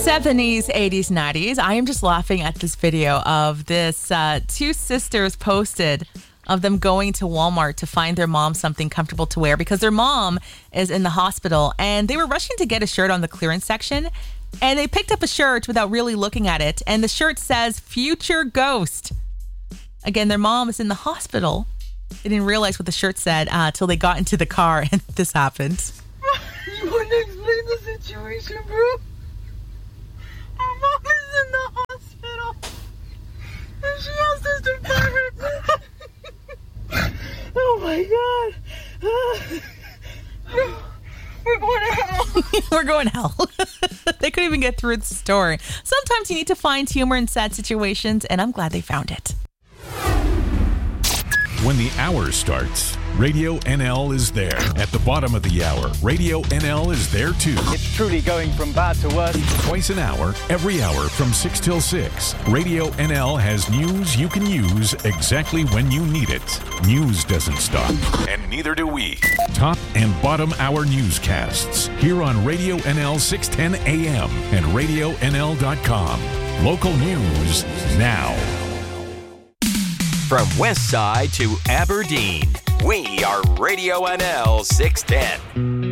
70s, 80s, 90s. I am just laughing at this video of this two sisters posted of them going to Walmart to find their mom something comfortable to wear because their mom is in the hospital and they were rushing to get a shirt on the clearance section and they picked up a shirt without really looking at it and the shirt says Future Ghost. Again, their mom is in the hospital. They didn't realize what the shirt said till they got into the car and this happened. You want to explain the situation, bro? Our mom is in the hospital and she asked us to buy her. Oh my god. We're going to hell. We're going to hell. They couldn't even get through the story. Sometimes you need to find humor in sad situations, and I'm glad they found it. When the hour starts, Radio NL is there. At the bottom of the hour, Radio NL is there too. It's truly going from bad to worse. Twice an hour, every hour from 6 till 6. Radio NL has news you can use exactly when you need it. News doesn't stop, and neither do we. Top and bottom hour newscasts here on Radio NL 610 AM and RadioNL.com. Local news now. From West Side to Aberdeen, we are Radio NL 610.